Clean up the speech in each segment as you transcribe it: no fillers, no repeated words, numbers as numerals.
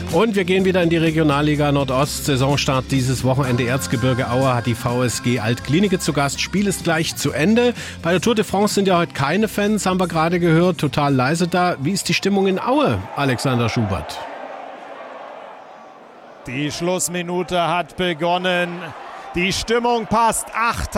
Und wir gehen wieder in die Regionalliga Nordost. Saisonstart dieses Wochenende. Erzgebirge Aue hat die VSG Altklinike zu Gast. Spiel ist gleich zu Ende. Bei der Tour de France sind ja heute keine Fans, haben wir gerade gehört. Total leise da. Wie ist die Stimmung in Aue, Alexander Schubert? Die Schlussminute hat begonnen. Die Stimmung passt.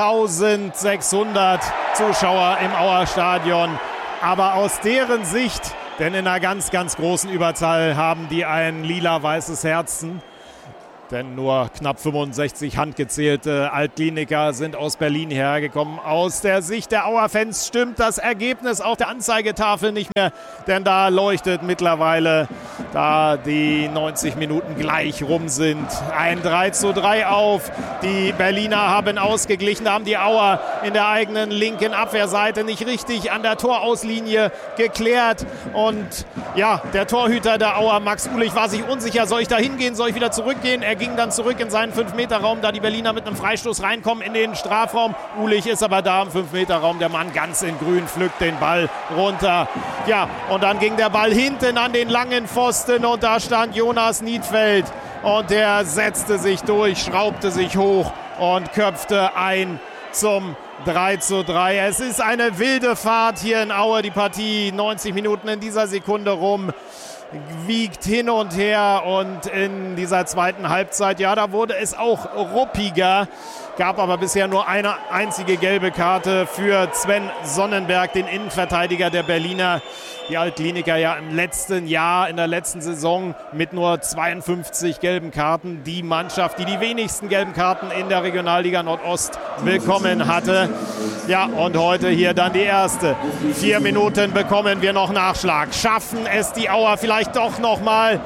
8.600 Zuschauer im Auer Stadion. Aber aus deren Sicht, denn in einer ganz, ganz großen Überzahl haben die ein lila-weißes Herzen. Denn nur knapp 65 handgezählte Altkliniker sind aus Berlin hergekommen. Aus der Sicht der Auer-Fans stimmt das Ergebnis auf der Anzeigetafel nicht mehr. Denn da leuchtet mittlerweile, da die 90 Minuten gleich rum sind, ein 3:3 auf. Die Berliner haben ausgeglichen, da haben die Auer in der eigenen linken Abwehrseite nicht richtig an der Torauslinie geklärt. Und ja, der Torhüter der Auer, Max Uhlich, war sich unsicher. Soll ich da hingehen, soll ich wieder zurückgehen? Er ging dann zurück in seinen 5-Meter-Raum, da die Berliner mit einem Freistoß reinkommen in den Strafraum. Uhlich ist aber da im 5-Meter-Raum. Der Mann ganz in grün pflückt den Ball runter. Ja, und dann ging der Ball hinten an den langen Pfosten und da stand Jonas Niedfeld. Und der setzte sich durch, schraubte sich hoch und köpfte ein zum 3:3. Es ist eine wilde Fahrt hier in Aue. Die Partie 90 Minuten in dieser Sekunde rum. Wiegt hin und her und in dieser zweiten Halbzeit, ja, da wurde es auch ruppiger. Gab aber bisher nur eine einzige gelbe Karte für Sven Sonnenberg, den Innenverteidiger der Berliner. Die Altkliniker ja im letzten Jahr, in der letzten Saison mit nur 52 gelben Karten. Die Mannschaft, die die wenigsten gelben Karten in der Regionalliga Nordost bekommen hatte. Ja, und heute hier dann die erste. 4 Minuten bekommen wir noch Nachschlag. Schaffen es die Auer vielleicht doch noch mal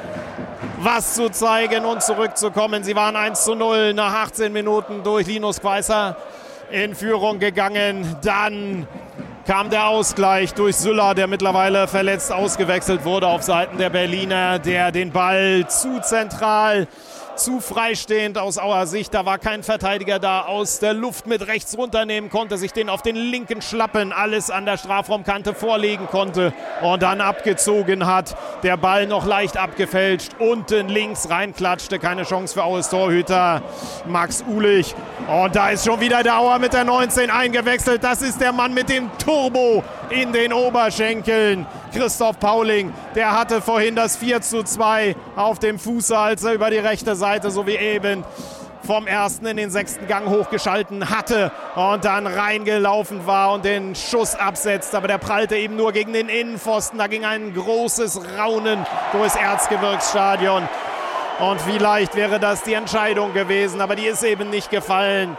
was zu zeigen und zurückzukommen. Sie waren 1:0 nach 18 Minuten durch Linus Quaisser in Führung gegangen. Dann kam der Ausgleich durch Süller, der mittlerweile verletzt ausgewechselt wurde auf Seiten der Berliner, der den Ball zu zentral, zu freistehend aus Auer Sicht, da war kein Verteidiger da, aus der Luft mit rechts runternehmen konnte, sich den auf den linken Schlappen, alles an der Strafraumkante vorlegen konnte und dann abgezogen hat. Der Ball noch leicht abgefälscht, unten links reinklatschte, keine Chance für Aues Torhüter Max Uhlich. Und da ist schon wieder der Auer mit der 19 eingewechselt. Das ist der Mann mit dem Turbo in den Oberschenkeln. Christoph Pauling, der hatte vorhin das 4:2 auf dem Fuße, als er über die rechte Seite, so wie eben, vom ersten in den 6. Gang hochgeschalten hatte und dann reingelaufen war und den Schuss absetzt. Aber der prallte eben nur gegen den Innenpfosten. Da ging ein großes Raunen durchs Erzgebirgsstadion. Und vielleicht wäre das die Entscheidung gewesen, aber die ist eben nicht gefallen.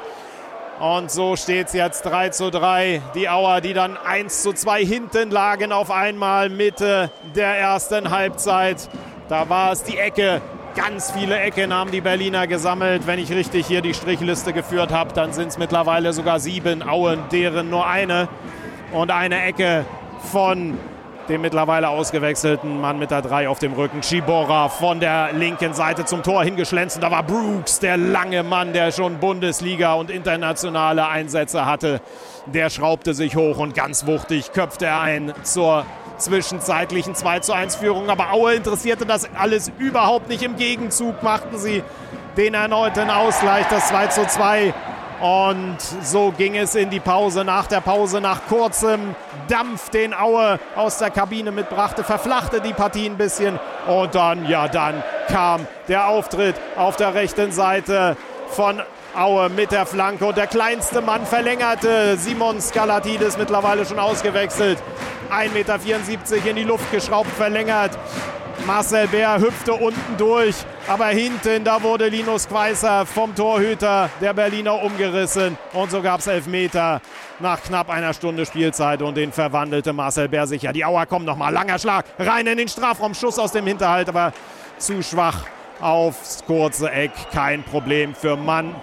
Und so steht es jetzt 3:3. Die Auer, die dann 1:2 hinten lagen auf einmal Mitte der ersten Halbzeit. Da war es die Ecke. Ganz viele Ecken haben die Berliner gesammelt. Wenn ich richtig hier die Strichliste geführt habe, dann sind es mittlerweile sogar 7 Auen, deren nur eine. Und eine Ecke von dem mittlerweile ausgewechselten Mann mit der 3 auf dem Rücken. Chibora von der linken Seite zum Tor hingeschlänzt. Und da war Brooks, der lange Mann, der schon Bundesliga und internationale Einsätze hatte. Der schraubte sich hoch und ganz wuchtig köpfte er ein zur zwischenzeitlichen 2:1-Führung. Aber Aue interessierte das alles überhaupt nicht. Im Gegenzug machten sie den erneuten Ausgleich, das 2:2. Und so ging es in die Pause. Nach der Pause, nach kurzem Dampf, den Aue aus der Kabine mitbrachte, verflachte die Partie ein bisschen. Und dann kam der Auftritt auf der rechten Seite von Aue mit der Flanke. Und der kleinste Mann verlängerte. Simon Skalatidis, mittlerweile schon ausgewechselt. 1,74 Meter in die Luft geschraubt, verlängert. Marcel Bär hüpfte unten durch, aber hinten, da wurde Linus Quaisser vom Torhüter der Berliner umgerissen. Und so gab es Elfmeter nach knapp einer Stunde Spielzeit und den verwandelte Marcel Bär sicher. Die Auer kommen nochmal, langer Schlag, rein in den Strafraum, Schuss aus dem Hinterhalt, aber zu schwach aufs kurze Eck. Kein Problem für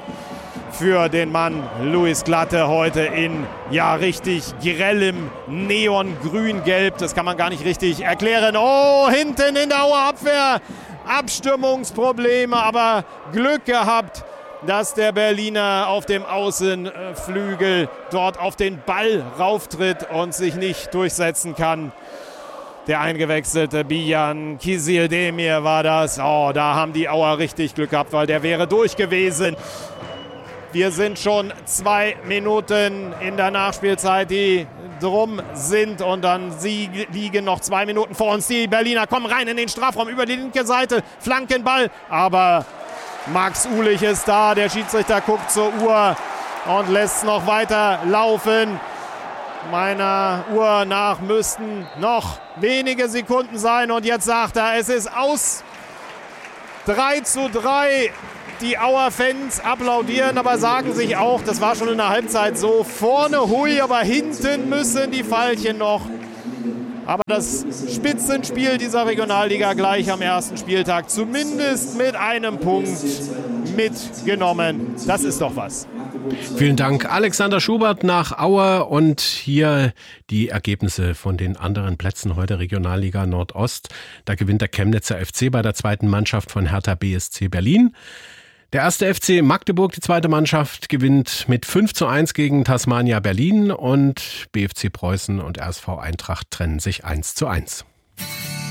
den Mann Luis Glatte heute in richtig grellem Neongrün-Gelb. Das kann man gar nicht richtig erklären. Oh, hinten in der Auer Abwehr Abstimmungsprobleme, aber Glück gehabt, dass der Berliner auf dem Außenflügel dort auf den Ball rauftritt und sich nicht durchsetzen kann. Der eingewechselte Bijan Kizildemir war das. Oh, da haben die Auer richtig Glück gehabt, weil der wäre durch gewesen. Wir sind schon 2 Minuten in der Nachspielzeit, die drum sind, und dann liegen noch 2 Minuten vor uns. Die Berliner kommen rein in den Strafraum über die linke Seite, Flankenball, aber Max Uhlich ist da. Der Schiedsrichter guckt zur Uhr und lässt noch weiter laufen. Meiner Uhr nach müssten noch wenige Sekunden sein, und jetzt sagt er, es ist aus. 3:3. Die Auer-Fans applaudieren, aber sagen sich auch, das war schon in der Halbzeit so, vorne hui, aber hinten müssen die Veilchen noch. Aber das Spitzenspiel dieser Regionalliga gleich am ersten Spieltag, zumindest mit einem Punkt mitgenommen. Das ist doch was. Vielen Dank, Alexander Schubert nach Aue, und hier die Ergebnisse von den anderen Plätzen heute Regionalliga Nordost. Da gewinnt der Chemnitzer FC bei der zweiten Mannschaft von Hertha BSC Berlin. Der erste FC Magdeburg, die zweite Mannschaft, gewinnt mit 5:1 gegen Tasmania Berlin, und BFC Preußen und RSV Eintracht trennen sich 1:1.